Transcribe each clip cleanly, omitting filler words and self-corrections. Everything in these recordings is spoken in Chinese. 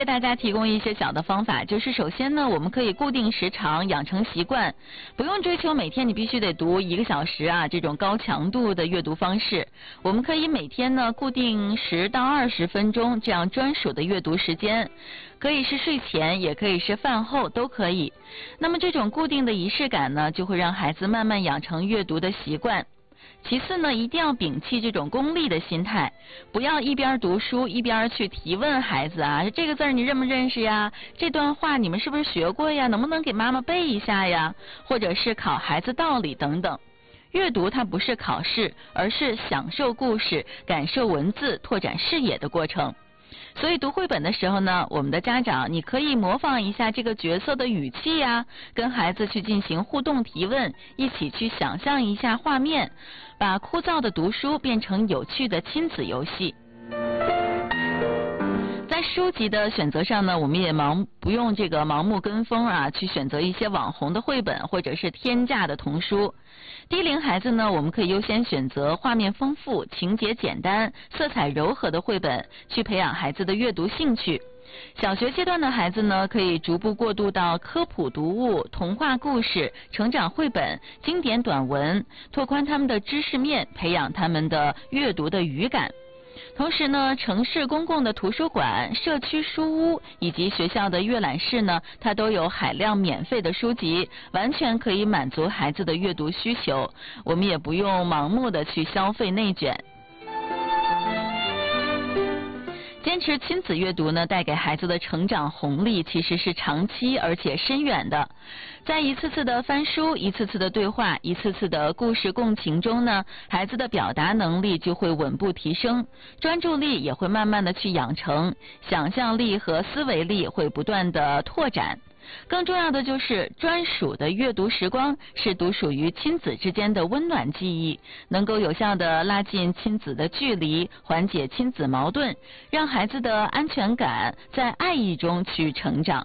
给大家提供一些小的方法，就是首先呢，我们可以固定时长，养成习惯，不用追求每天你必须得读1个小时啊这种高强度的阅读方式。我们可以每天呢固定10到20分钟这样专属的阅读时间，可以是睡前，也可以是饭后，都可以。那么这种固定的仪式感呢，就会让孩子慢慢养成阅读的习惯。其次呢，一定要摒弃这种功利的心态，不要一边读书一边去提问孩子啊，这个字你认不认识呀？这段话你们是不是学过呀？能不能给妈妈背一下呀？或者是考孩子道理等等。阅读它不是考试，而是享受故事、感受文字、拓展视野的过程。所以读绘本的时候呢，我们的家长你可以模仿一下这个角色的语气呀，跟孩子去进行互动提问，一起去想象一下画面，把枯燥的读书变成有趣的亲子游戏。在书籍的选择上呢，我们也不用这个盲目跟风啊，去选择一些网红的绘本或者是天价的童书。低龄孩子呢，我们可以优先选择画面丰富、情节简单、色彩柔和的绘本，去培养孩子的阅读兴趣。小学阶段的孩子呢，可以逐步过渡到科普读物、童话故事、成长绘本、经典短文，拓宽他们的知识面，培养他们的阅读的语感。同时呢，城市公共的图书馆、社区书屋以及学校的阅览室呢，它都有海量免费的书籍，完全可以满足孩子的阅读需求。我们也不用盲目的去消费内卷。坚持亲子阅读呢，带给孩子的成长红利其实是长期而且深远的。在一次次的翻书、一次次的对话、一次次的故事共情中呢，孩子的表达能力就会稳步提升，专注力也会慢慢的去养成，想象力和思维力会不断的拓展。更重要的就是专属的阅读时光是独属于亲子之间的温暖记忆，能够有效的拉近亲子的距离，缓解亲子矛盾，让孩子的安全感在爱意中去成长。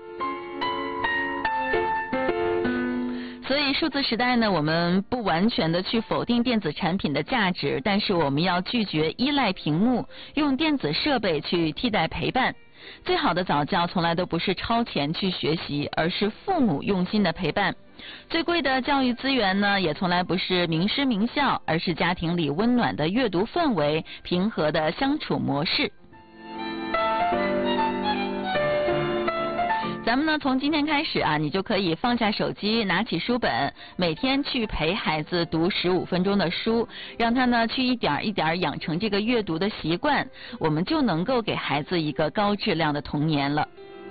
所以数字时代呢，我们不完全的去否定电子产品的价值，但是我们要拒绝依赖屏幕，用电子设备去替代陪伴。最好的早教从来都不是超前去学习，而是父母用心的陪伴。最贵的教育资源呢，也从来不是名师名校，而是家庭里温暖的阅读氛围，平和的相处模式。咱们呢，从今天开始啊，你就可以放下手机，拿起书本，每天去陪孩子读15分钟的书，让他呢去一点一点养成这个阅读的习惯，我们就能够给孩子一个高质量的童年了。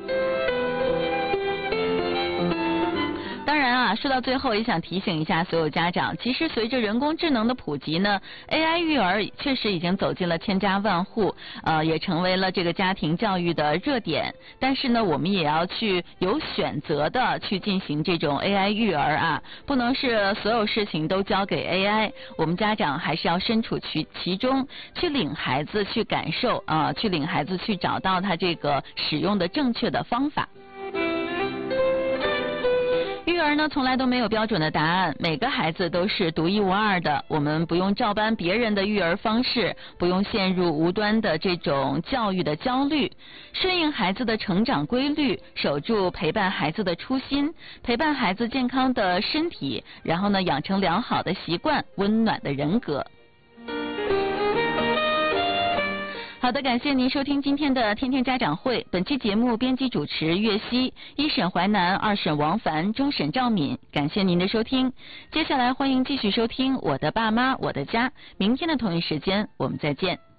当然啊，说到最后也想提醒一下所有家长，其实随着人工智能的普及呢， AI 育儿确实已经走进了千家万户，也成为了这个家庭教育的热点。但是呢，我们也要去有选择的去进行这种 AI 育儿啊，不能是所有事情都交给 AI， 我们家长还是要身处其中，去领孩子去感受啊，去领孩子去找到他这个使用的正确的方法。育儿呢，从来都没有标准的答案，每个孩子都是独一无二的，我们不用照搬别人的育儿方式，不用陷入无端的这种教育的焦虑，顺应孩子的成长规律，守住陪伴孩子的初心，陪伴孩子健康的身体，然后呢，养成良好的习惯，温暖的人格。好的，感谢您收听今天的天天家长会。本期节目编辑主持岳希，一审淮南，二审王凡，终审赵敏。感谢您的收听，接下来欢迎继续收听我的爸妈我的家。明天的同一时间我们再见。